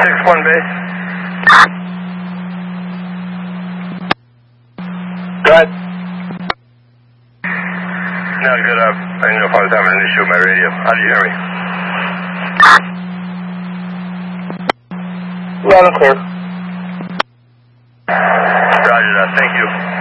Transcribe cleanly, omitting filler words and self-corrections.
6-1 base. Go ahead. No, good. I didn't know if I was having an issue with my radio. How do you hear me? Loud and clear. Roger that. Thank you.